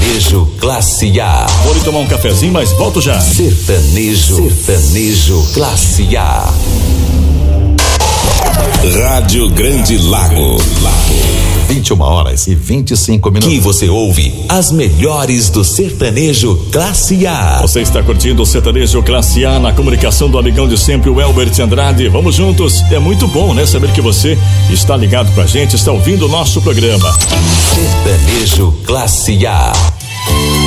Sertanejo Classe A. Vou ali tomar um cafezinho, mas volto já. Sertanejo Classe A. Rádio Grande Lago. 21h25. Que você ouve as melhores do sertanejo Classe A. Você está curtindo o sertanejo Classe A na comunicação do amigão de sempre, o Elbert Andrade. Vamos juntos. É muito bom, né? Saber que você está ligado com a gente, está ouvindo o nosso programa. Sertanejo Classe A.